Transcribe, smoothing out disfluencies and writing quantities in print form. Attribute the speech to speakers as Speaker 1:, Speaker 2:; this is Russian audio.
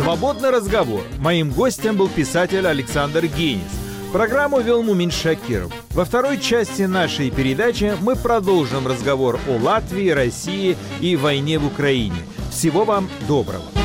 Speaker 1: Свободный разговор. Моим гостем был писатель Александр Генис. Программу вел Мумин Шакиров. Во второй части нашей передачи мы продолжим разговор о Латвии, России и войне в Украине. Всего вам доброго.